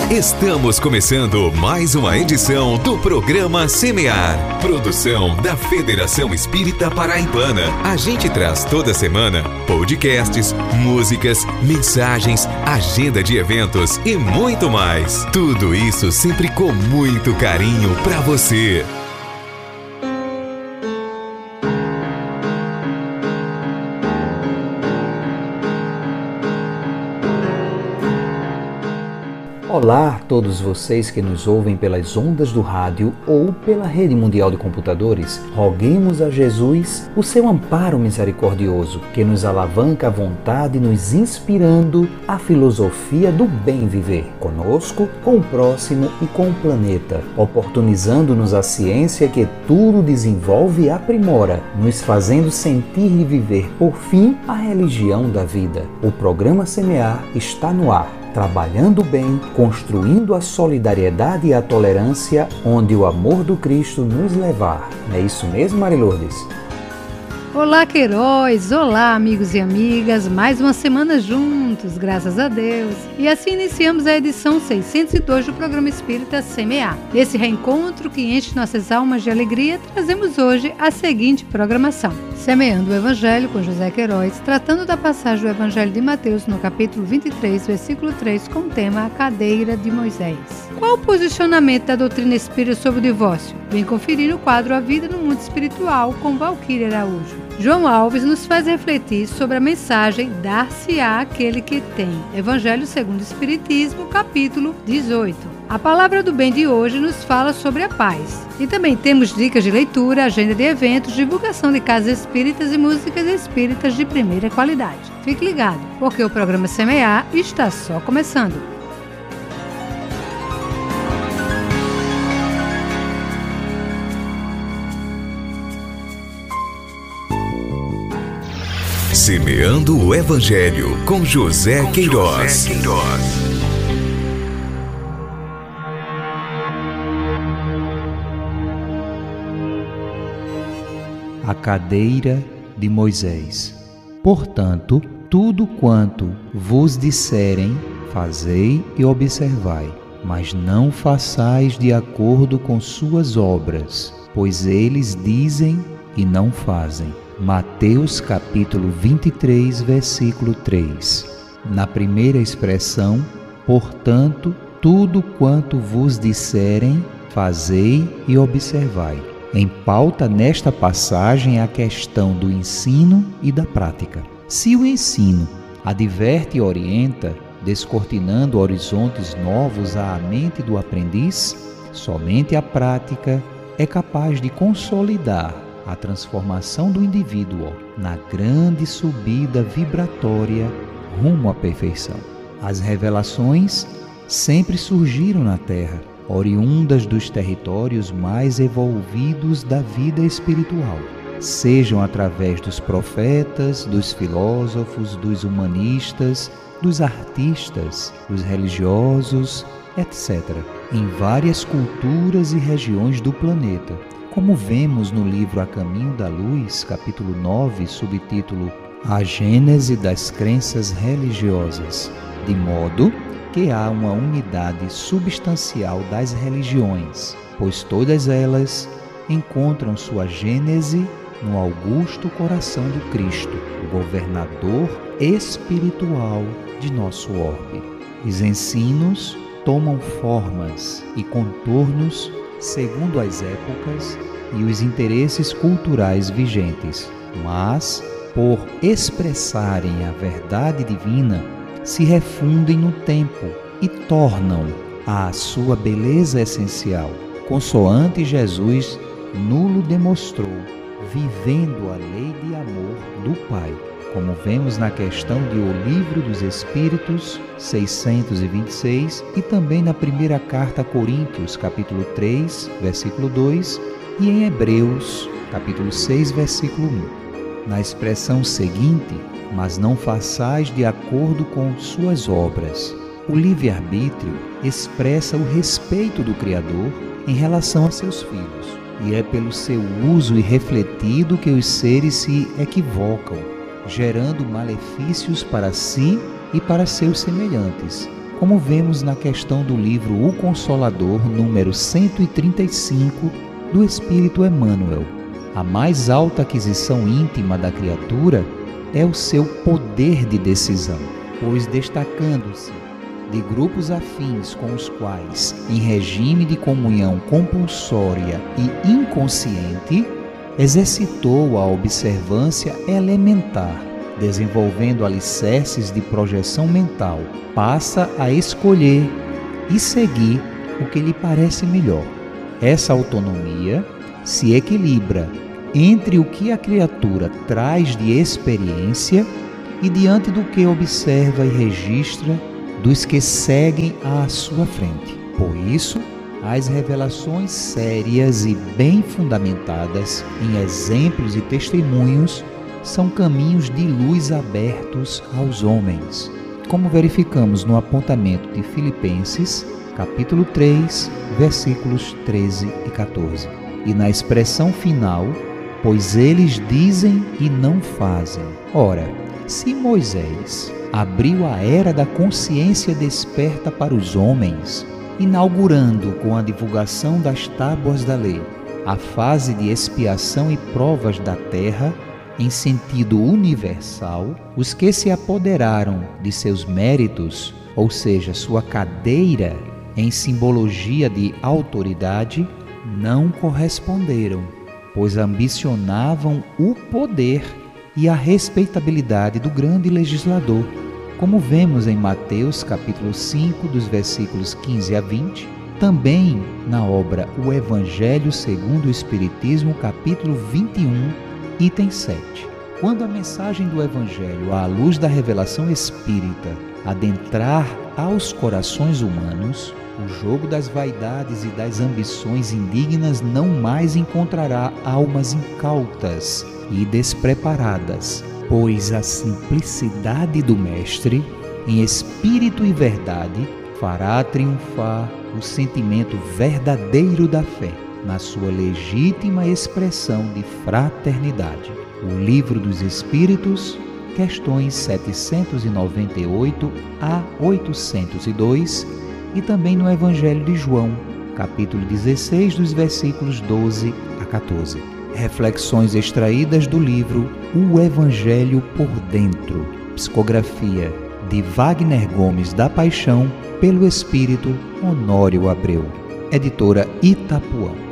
Estamos começando mais uma edição do programa Semear, produção da Federação Espírita Paraibana. A gente traz toda semana podcasts, músicas, mensagens, agenda de eventos e muito mais. Tudo isso sempre com muito carinho para você. Olá a todos vocês que nos ouvem pelas ondas do rádio ou pela rede mundial de computadores. Roguemos a Jesus o seu amparo misericordioso, que nos alavanca à vontade, nos inspirando a filosofia do bem viver, conosco, com o próximo e com o planeta, oportunizando-nos a ciência que tudo desenvolve e aprimora, nos fazendo sentir e viver, por fim, a religião da vida. O programa Semear está no ar, trabalhando bem, construindo a solidariedade e a tolerância, onde o amor do Cristo nos levar. Não é isso mesmo, Mari Lourdes? Olá, Queiroz! Olá, amigos e amigas! Mais uma semana juntos, graças a Deus! E assim iniciamos a edição 602 do programa Espírita Semear. Nesse reencontro que enche nossas almas de alegria, trazemos hoje a seguinte programação. Semeando o Evangelho com José Queiroz, tratando da passagem do Evangelho de Mateus no capítulo 23, versículo 3, com o tema A Cadeira de Moisés. Qual o posicionamento da doutrina espírita sobre o divórcio? Vem conferir o quadro A Vida no Mundo Espiritual com Valquíria Araújo. João Alves nos faz refletir sobre a mensagem Dar-se-á aquele que tem. Evangelho segundo o Espiritismo, capítulo 18. A palavra do bem de hoje nos fala sobre a paz. E também temos dicas de leitura, agenda de eventos, divulgação de casas espíritas e músicas espíritas de primeira qualidade. Fique ligado, porque o programa Semear está só começando. Semeando o Evangelho com José Queiroz. A cadeira de Moisés. Portanto, tudo quanto vos disserem, fazei e observai, mas não façais de acordo com suas obras, pois eles dizem e não fazem. Mateus capítulo 23, versículo 3. Na primeira expressão, portanto, tudo quanto vos disserem, fazei e observai. Em pauta nesta passagem a questão do ensino e da prática. Se o ensino adverte e orienta, descortinando horizontes novos à mente do aprendiz, somente a prática é capaz de consolidar a transformação do indivíduo na grande subida vibratória rumo à perfeição. As revelações sempre surgiram na Terra, oriundas dos territórios mais evolvidos da vida espiritual, sejam através dos profetas, dos filósofos, dos humanistas, dos artistas, dos religiosos, etc., em várias culturas e regiões do planeta, como vemos no livro A Caminho da Luz, capítulo 9, subtítulo A Gênese das Crenças Religiosas, de modo que há uma unidade substancial das religiões, pois todas elas encontram sua gênese no augusto coração do Cristo, o governador espiritual de nosso orbe. Os ensinos tomam formas e contornos segundo as épocas e os interesses culturais vigentes, mas, por expressarem a verdade divina, se refundem no tempo e tornam a sua beleza essencial, consoante Jesus nulo demonstrou, vivendo a lei de amor do Pai, como vemos na questão de O Livro dos Espíritos, 626, e também na primeira carta a Coríntios, capítulo 3, versículo 2, e em Hebreus, capítulo 6, versículo 1. Na expressão seguinte, mas não façais de acordo com suas obras. O livre-arbítrio expressa o respeito do Criador em relação a seus filhos, e é pelo seu uso irrefletido que os seres se equivocam, gerando malefícios para si e para seus semelhantes, como vemos na questão do livro O Consolador, número 135, do Espírito Emmanuel. A mais alta aquisição íntima da criatura é o seu poder de decisão, pois destacando-se de grupos afins com os quais, em regime de comunhão compulsória e inconsciente, exercitou a observância elementar, desenvolvendo alicerces de projeção mental, passa a escolher e seguir o que lhe parece melhor. Essa autonomia se equilibra entre o que a criatura traz de experiência e diante do que observa e registra dos que seguem à sua frente. Por isso, as revelações sérias e bem fundamentadas em exemplos e testemunhos são caminhos de luz abertos aos homens, como verificamos no apontamento de Filipenses, capítulo 3, versículos 13 e 14. E na expressão final, pois eles dizem e não fazem. Ora, se Moisés abriu a era da consciência desperta para os homens, inaugurando com a divulgação das tábuas da lei a fase de expiação e provas da terra, em sentido universal, os que se apoderaram de seus méritos, ou seja, sua cadeira em simbologia de autoridade, não corresponderam, pois ambicionavam o poder e a respeitabilidade do grande legislador, como vemos em Mateus capítulo 5, dos versículos 15 a 20, também na obra O Evangelho segundo o Espiritismo, capítulo 21, item 7. Quando a mensagem do Evangelho, à luz da revelação espírita, adentrar aos corações humanos, o jogo das vaidades e das ambições indignas não mais encontrará almas incautas e despreparadas, pois a simplicidade do Mestre, em espírito e verdade, fará triunfar o sentimento verdadeiro da fé, na sua legítima expressão de fraternidade. O Livro dos Espíritos, questões 798 a 802, e também no Evangelho de João, capítulo 16, dos versículos 12 a 14. Reflexões extraídas do livro O Evangelho por Dentro, psicografia de Wagner Gomes da Paixão, pelo Espírito Honório Abreu. Editora Itapuã.